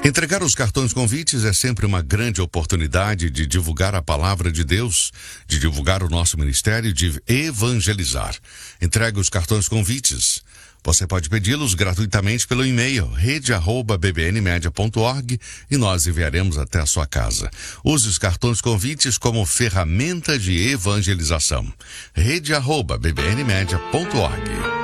Entregar os cartões convites é sempre uma grande oportunidade de divulgar a palavra de Deus, de divulgar o nosso ministério, de evangelizar. Entregue os cartões convites. Você pode pedi-los gratuitamente pelo e-mail rede@bbnmedia.org e nós enviaremos até a sua casa. Use os cartões convites como ferramenta de evangelização. rede@bbnmedia.org.